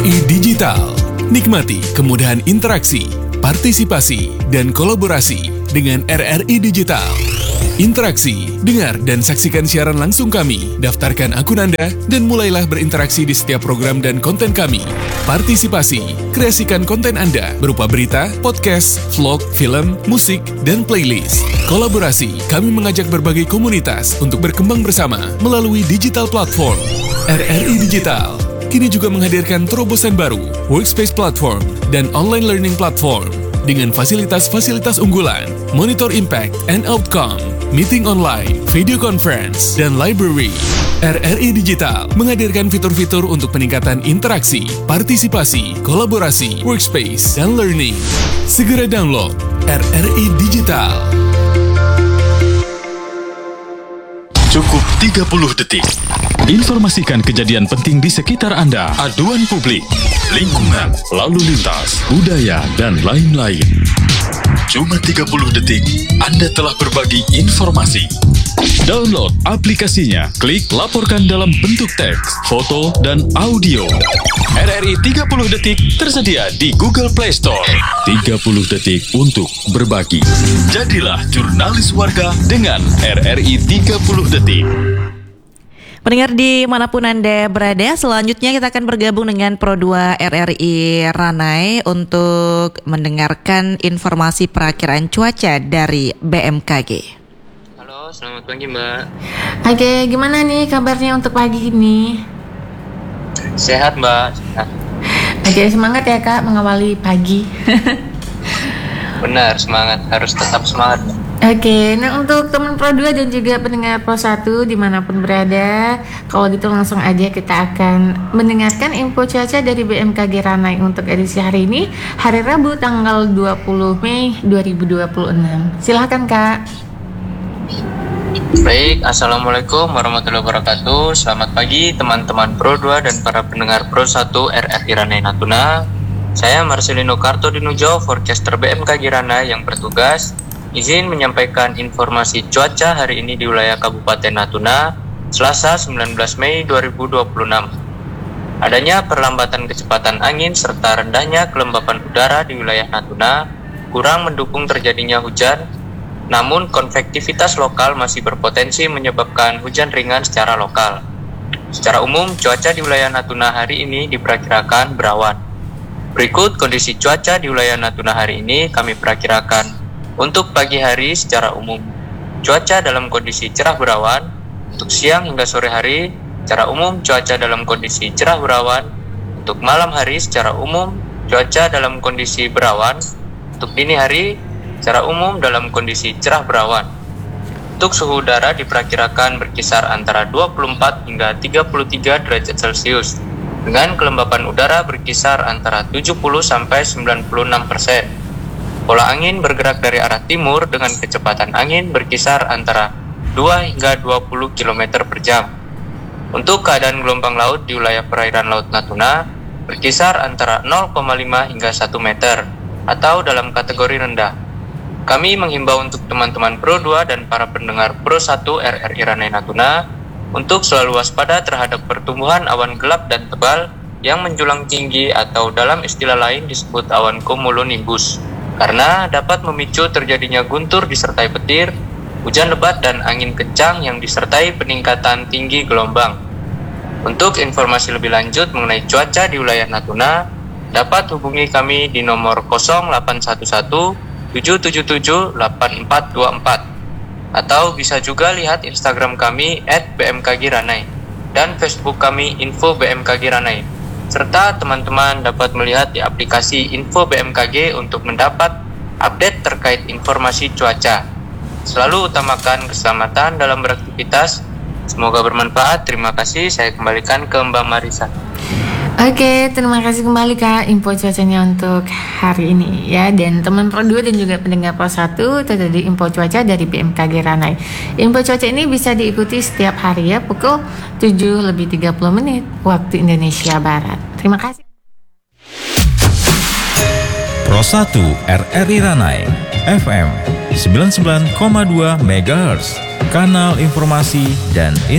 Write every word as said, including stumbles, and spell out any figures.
I Digital. Nikmati kemudahan interaksi, partisipasi, dan kolaborasi dengan R R I Digital. Interaksi, dengar dan saksikan siaran langsung kami, daftarkan akun Anda, dan mulailah berinteraksi di setiap program dan konten kami. Partisipasi, kreasikan konten Anda berupa berita, podcast, vlog, film, musik, dan playlist. Kolaborasi, kami mengajak berbagai komunitas untuk berkembang bersama melalui digital platform. R R I Digital kini juga menghadirkan terobosan baru, workspace platform, dan online learning platform dengan fasilitas-fasilitas unggulan, monitor impact and outcome, meeting online, video conference, dan library. R R I Digital menghadirkan fitur-fitur untuk peningkatan interaksi, partisipasi, kolaborasi, workspace, dan learning. Segera download R R I Digital. Cukup tiga puluh detik. Informasikan kejadian penting di sekitar Anda, aduan publik, lingkungan, lalu lintas, budaya, dan lain-lain. Cuma tiga puluh detik, Anda telah berbagi informasi. Download aplikasinya, klik laporkan dalam bentuk teks, foto, dan audio. R R I tiga puluh detik tersedia di Google Play Store. tiga puluh detik untuk berbagi. Jadilah jurnalis warga dengan R R I tiga puluh detik. Pendengar dimanapun Anda berada, selanjutnya kita akan bergabung dengan Pro dua R R I Ranai untuk mendengarkan informasi perakiraan cuaca dari B M K G. Halo, selamat pagi Mbak. Oke, gimana nih kabarnya untuk pagi ini? Sehat Mbak, sehat. Oke, semangat ya Kak mengawali pagi. Benar, semangat, harus tetap semangat. Oke, nah untuk teman Pro dua dan juga pendengar Pro satu dimanapun berada, kalau gitu langsung aja kita akan mendengarkan info cuaca dari B M K G Ranai untuk edisi hari ini, hari Rabu tanggal dua puluh Mei dua ribu dua puluh enam. Silahkan Kak. Baik, Assalamualaikum warahmatullahi wabarakatuh. Selamat pagi teman-teman Pro dua dan para pendengar Pro satu R R I Ranai Natuna. Saya Marcelino Kartodinujo, forecaster B M K G Ranai yang bertugas izin menyampaikan informasi cuaca hari ini di wilayah Kabupaten Natuna, Selasa sembilan belas Mei dua ribu dua puluh enam. Adanya perlambatan kecepatan angin serta rendahnya kelembapan udara di wilayah Natuna kurang mendukung terjadinya hujan, namun konvektivitas lokal masih berpotensi menyebabkan hujan ringan secara lokal. Secara umum, cuaca di wilayah Natuna hari ini diperkirakan berawan. Berikut kondisi cuaca di wilayah Natuna hari ini kami perkirakan. Untuk pagi hari secara umum, cuaca dalam kondisi cerah berawan. Untuk siang hingga sore hari, secara umum cuaca dalam kondisi cerah berawan. Untuk malam hari secara umum, cuaca dalam kondisi berawan. Untuk dini hari, secara umum dalam kondisi cerah berawan. Untuk suhu udara diperkirakan berkisar antara dua puluh empat hingga tiga puluh tiga derajat Celcius, dengan kelembapan udara berkisar antara tujuh puluh sampai sembilan puluh enam persen. Pola angin bergerak dari arah timur dengan kecepatan angin berkisar antara dua hingga dua puluh kilometer per jam. Untuk keadaan gelombang laut di wilayah perairan Laut Natuna berkisar antara nol koma lima hingga satu meter atau dalam kategori rendah. Kami menghimbau untuk teman-teman Pro dua dan para pendengar Pro satu R R I Ranai Natuna untuk selalu waspada terhadap pertumbuhan awan gelap dan tebal yang menjulang tinggi atau dalam istilah lain disebut awan cumulonimbus, karena dapat memicu terjadinya guntur disertai petir, hujan lebat, dan angin kencang yang disertai peningkatan tinggi gelombang. Untuk informasi lebih lanjut mengenai cuaca di wilayah Natuna, dapat hubungi kami di nomor nol delapan satu satu tujuh tujuh tujuh delapan empat dua empat, atau bisa juga lihat Instagram kami et b m k g ranai dan Facebook kami info b m k g ranai. Serta teman-teman dapat melihat di aplikasi Info B M K G untuk mendapat update terkait informasi cuaca. Selalu utamakan keselamatan dalam beraktivitas. Semoga bermanfaat. Terima kasih. Saya kembalikan ke Mbak Marisa. Oke, terima kasih kembali Kak info cuacanya untuk hari ini ya. Dan teman Pro dua dan juga pendengar Pro satu, itu tadi info cuaca dari B M K G Ranai. Info cuaca ini bisa diikuti setiap hari ya pukul tujuh lebih tiga puluh menit waktu Indonesia Barat. Terima kasih. Pro satu R R I Ranai F M sembilan puluh sembilan koma dua megahertz, kanal informasi dan